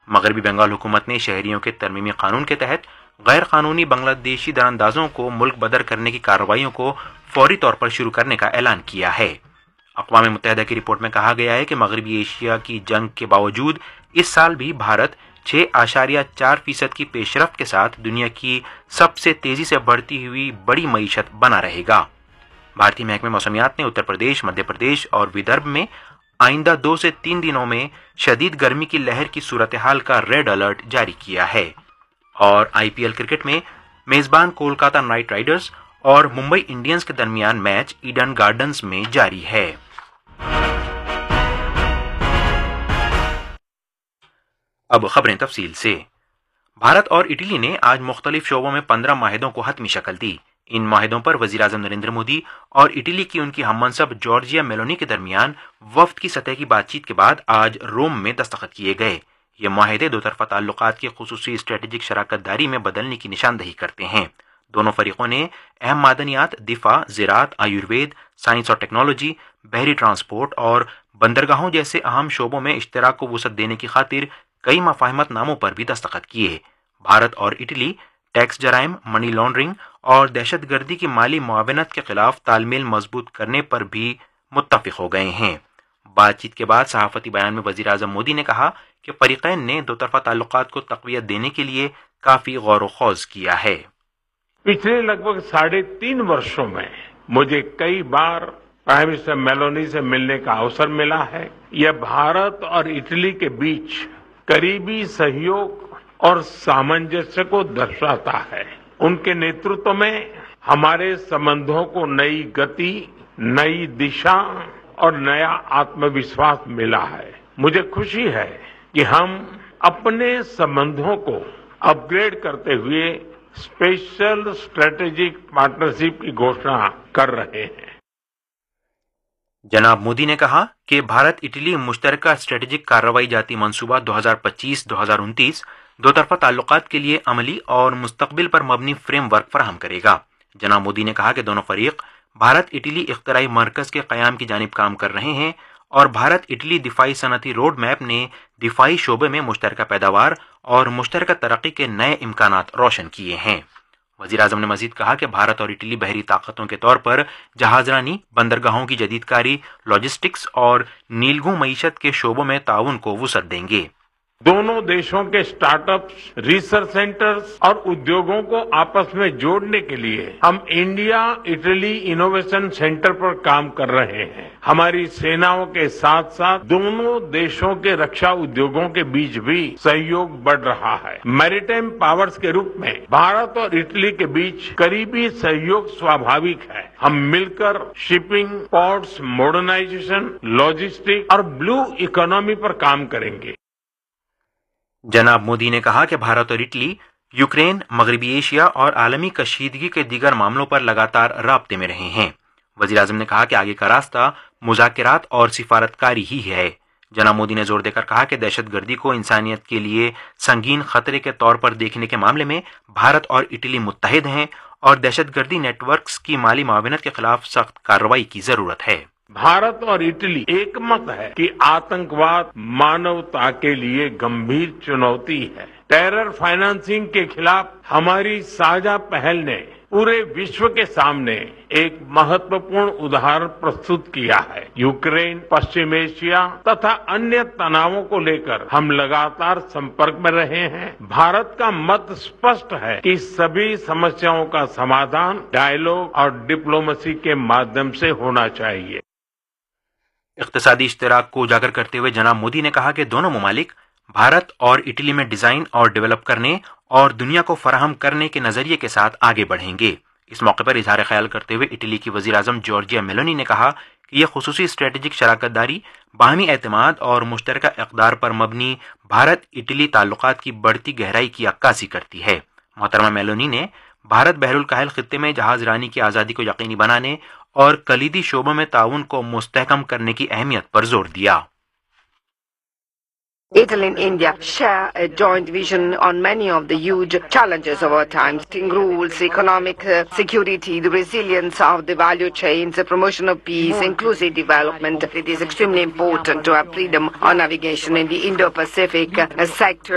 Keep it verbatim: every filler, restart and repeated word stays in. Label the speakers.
Speaker 1: مغربی بنگال حکومت نے شہریوں کے ترمیمی قانون کے تحت غیر قانونی بنگلہ دیشی دراندازوں کو ملک بدر کرنے کی کارروائیوں کو فوری طور پر شروع کرنے کا اعلان کیا ہے۔ اقوام متحدہ کی رپورٹ میں کہا گیا ہے کہ مغربی ایشیا کی جنگ کے باوجود اس سال بھی بھارت چھ اشاریہ چار فیصد کی پیش رفت کے ساتھ دنیا کی سب سے تیزی سے بڑھتی ہوئی بڑی معیشت بنا رہے گا۔ بھارتی محکمہ موسمیات نے اتر پردیش، مدھیہ پردیش اور ودربھ میں آئندہ دو سے تین دنوں میں شدید گرمی کی لہر کی صورتحال کا ریڈ الرٹ جاری کیا ہے۔ اور آئی پی ایل کرکٹ میں میزبان کولکاتہ نائٹ رائڈرز اور ممبئی انڈینز کے درمیان میچ ایڈن گارڈنز میں جاری ہے۔ اب خبریں تفصیل سے۔ بھارت اور اٹلی نے آج مختلف شعبوں میں پندرہ معاہدوں کو حتمی شکل دی۔ ان معاہدوں پر وزیر اعظم نریندر مودی اور اٹلی کی ان کی ہم منصب جارجیا میلونی کے درمیان وفد کی سطح کی بات چیت کے بعد آج روم میں دستخط کیے گئے۔ یہ معاہدے دو طرفہ تعلقات کی خصوصی اسٹریٹجک شراکت داری میں بدلنے کی نشاندہی کرتے ہیں۔ دونوں فریقوں نے اہم معدنیات، دفاع، زراعت، آیوروید، سائنس اور ٹیکنالوجی، بحری ٹرانسپورٹ اور بندرگاہوں جیسے اہم شعبوں میں اشتراک کو وسعت دینے کی خاطر کئی مفاہمت ناموں پر بھی دستخط کیے۔ بھارت اور اٹلی ٹیکس جرائم، منی لانڈرنگ اور دہشت گردی کی مالی معاونت کے خلاف تال میل مضبوط کرنے پر بھی متفق ہو گئے ہیں۔ بات چیت کے بعد صحافتی بیان میں وزیر اعظم مودی نے کہا کہ فریقین نے دو طرفہ تعلقات کو تقویت دینے کے لیے کافی غور و خوض کیا ہے۔
Speaker 2: پچھلے لگ بھگ ساڑھے تین برسوں میں مجھے کئی بار پرائم منسٹر میلونی سے ملنے کا اوسر ملا ہے۔ یہ بھارت اور اٹلی کے بیچ قریبی سہیوگ اور سامنجسیہ کو درشاتا ہے۔ ان کے نیترتو میں ہمارے سمبندھوں کو نئی گتی، نئی دشا اور نیا آتم وشواس ملا ہے۔ مجھے خوشی ہے کہ ہم اپنے سمبندھوں کو اپ گریڈ کرتے ہوئے اسپیشل اسٹریٹجک پارٹنرشپ کی گھوشنا کر رہے ہیں۔
Speaker 1: جناب مودی نے کہا کہ بھارت اٹلی مشترکہ اسٹریٹجک کارروائی جاتی منصوبہ دو ہزار پچیس دو ہزار انتیس دو طرفہ تعلقات کے لیے عملی اور مستقبل پر مبنی فریم ورک فراہم کرے گا۔ جناب مودی نے کہا کہ دونوں فریق بھارت اٹلی اختراعی مرکز کے قیام کی جانب کام کر رہے ہیں اور بھارت اٹلی دفاعی صنعتی روڈ میپ نے دفاعی شعبے میں مشترکہ پیداوار اور مشترکہ ترقی کے نئے امکانات روشن کیے ہیں۔ وزیر اعظم نے مزید کہا کہ بھارت اور اٹلی بحری طاقتوں کے طور پر جہاز رانی، بندرگاہوں کی جدید کاری، لاجسٹکس اور نیلگوں معیشت کے شعبوں میں تعاون کو وسعت دیں گے۔
Speaker 2: دونوں دیشوں کے اسٹارٹ اپس، ریسرچ سینٹرز اور ادیوگوں کو آپس میں جوڑنے کے لیے ہم انڈیا اٹلی انوویشن سینٹر پر کام کر رہے ہیں۔ ہماری سیناؤں کے ساتھ ساتھ دونوں دیشوں کے رکشا ادیوگوں کے بیچ بھی سہیوگ بڑھ رہا ہے۔ میریٹائم پاورز کے روپ میں بھارت اور اٹلی کے بیچ قریبی سہیوگ سوابھاوک ہے۔ ہم مل کر شپنگ، پورٹس، ماڈرنائزیشن، لاجسٹک اور بلو اکانومی پر کام کریں گے۔
Speaker 1: جناب مودی نے کہا کہ بھارت اور اٹلی یوکرین، مغربی ایشیا اور عالمی کشیدگی کے دیگر معاملوں پر لگاتار رابطے میں رہے ہیں۔ وزیر اعظم نے کہا کہ آگے کا راستہ مذاکرات اور سفارت کاری ہی ہے۔ جناب مودی نے زور دے کر کہا کہ دہشت گردی کو انسانیت کے لیے سنگین خطرے کے طور پر دیکھنے کے معاملے میں بھارت اور اٹلی متحد ہیں اور دہشت گردی نیٹ ورکس کی مالی معاونت کے خلاف سخت کارروائی کی ضرورت ہے۔
Speaker 2: بھارت اور اٹلی ایک مت ہے کہ آتنکواد مانوتا کے لیے گمبھیر چنوتی ہے۔ ٹیرر فائنانسنگ کے خلاف ہماری ساجھا پہل نے پورے وشو کے سامنے ایک مہتوپورن ادہارن پرستت کیا ہے۔ یوکرین، پشچم ایشیا تتھا انیہ تناؤوں کو لے کر ہم لگاتار سمپرک میں رہے ہیں۔ بھارت کا مت اسپشٹ ہے کہ سبھی سمسیاؤں کا سمادھان ڈائیلاگ اور ڈپلومیسی کے مادھیم سے ہونا چاہیے۔
Speaker 1: اقتصادی اشتراک کو اجاگر کرتے ہوئے جناب مودی نے کہا کہ دونوں ممالک بھارت اور اٹلی میں ڈیزائن اور ڈیولپ کرنے اور دنیا کو فراہم کرنے کے نظریے کے ساتھ آگے بڑھیں گے۔ اس موقع پر اظہار خیال کرتے ہوئے اٹلی کی وزیر اعظم جارجیا میلونی نے کہا کہ یہ خصوصی اسٹریٹجک شراکت داری باہمی اعتماد اور مشترکہ اقدار پر مبنی بھارت اٹلی تعلقات کی بڑھتی گہرائی کی عکاسی کرتی ہے۔ محترمہ میلونی نے بھارت بحر الکاہل خطے میں جہاز رانی کی آزادی کو یقینی بنانے اور کلیدی شعبوں میں تعاون کو مستحکم کرنے کی اہمیت پر زور دیا۔
Speaker 3: Italy and India share a joint vision on many of the huge challenges of our times: rules, economic uh, security, the resilience of the value chains, the promotion of peace, inclusive development. It is extremely important to have freedom of navigation in the Indo-Pacific uh, sector.